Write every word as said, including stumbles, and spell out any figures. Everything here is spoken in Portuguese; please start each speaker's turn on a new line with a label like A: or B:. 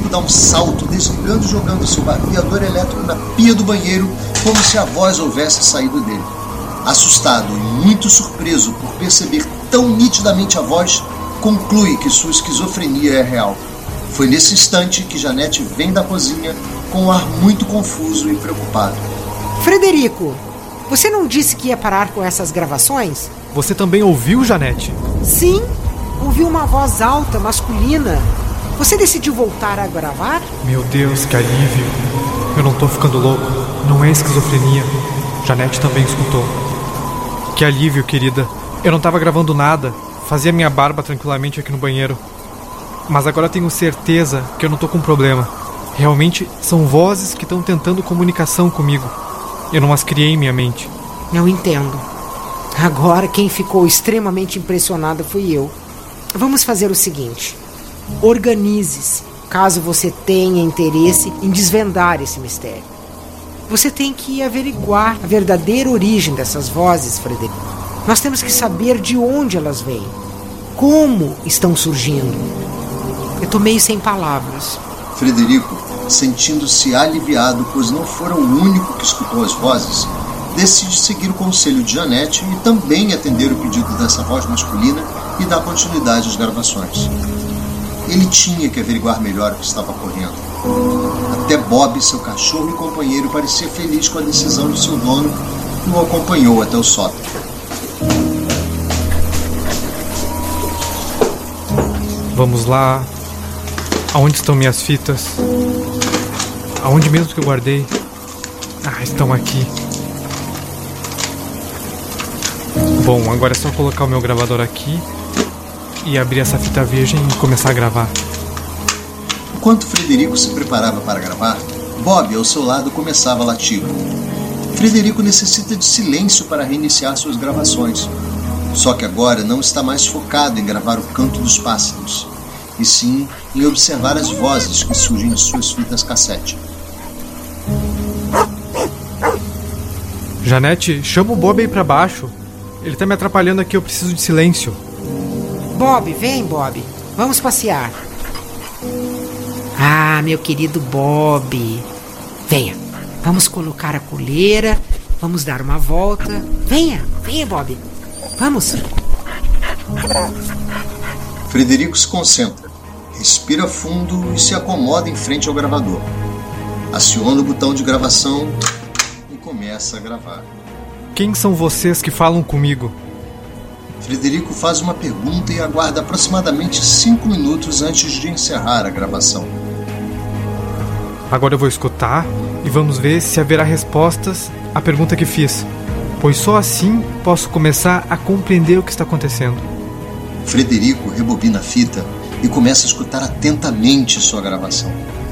A: Frederico dá um salto, desligando e jogando seu barbeador elétrico na pia do banheiro, como se a voz houvesse saído dele. Assustado e muito surpreso por perceber tão nitidamente a voz, conclui que sua esquizofrenia é real. Foi nesse instante que Janete vem da cozinha com um ar muito confuso e preocupado.
B: Frederico, você não disse que ia parar com essas gravações?
C: Você também ouviu, Janete?
B: Sim, ouvi uma voz alta, masculina. Você decidiu voltar a gravar?
C: Meu Deus, que alívio. Eu não tô ficando louco. Não é esquizofrenia. Janete também escutou. Que alívio, querida. Eu não tava gravando nada. Fazia minha barba tranquilamente aqui no banheiro. Mas agora tenho certeza que eu não tô com problema. Realmente são vozes que estão tentando comunicação comigo. Eu não as criei em minha mente.
B: Eu entendo. Agora quem ficou extremamente impressionado fui eu. Vamos fazer o seguinte. Organize-se, caso você tenha interesse em desvendar esse mistério. Você tem que averiguar a verdadeira origem dessas vozes, Frederico. Nós temos que saber de onde elas vêm, como estão surgindo. Eu tô meio sem palavras.
A: Frederico, sentindo-se aliviado, pois não fora o único que escutou as vozes, decide seguir o conselho de Janete e também atender o pedido dessa voz masculina e dar continuidade às gravações. Ele tinha que averiguar melhor o que estava ocorrendo. Até Bob, seu cachorro e companheiro, parecia feliz com a decisão de seu dono e o acompanhou até o sótão.
C: Vamos lá. Aonde estão minhas fitas? Aonde mesmo que eu guardei? Ah, estão aqui. Bom, agora é só colocar o meu gravador aqui e abrir essa fita virgem e começar a gravar.
A: Enquanto Frederico se preparava para gravar, Bob, ao seu lado, começava a latir. Frederico necessita de silêncio para reiniciar suas gravações. Só que agora não está mais focado em gravar o canto dos pássaros, e sim em observar as vozes que surgem de suas fitas cassete.
C: Janete, chama o Bob aí pra baixo. Ele tá me atrapalhando aqui, eu preciso de silêncio.
B: Bob, vem, Bob. Vamos passear. Ah, meu querido Bob. Venha, vamos colocar a coleira, vamos dar uma volta. Venha, venha, Bob. Vamos.
A: Frederico se concentra, respira fundo e se acomoda em frente ao gravador. Aciona o botão de gravação e começa a gravar.
C: Quem são vocês que falam comigo?
A: Frederico faz uma pergunta e aguarda aproximadamente cinco minutos antes de encerrar a gravação.
C: Agora eu vou escutar e vamos ver se haverá respostas à pergunta que fiz, pois só assim posso começar a compreender o que está acontecendo.
A: Frederico rebobina a fita e começa a escutar atentamente sua gravação.